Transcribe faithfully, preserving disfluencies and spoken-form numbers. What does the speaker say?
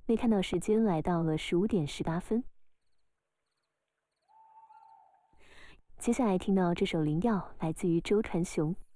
没看到时间来到了十五点十八分。接下来听到这首《灵药》，来自于周传雄。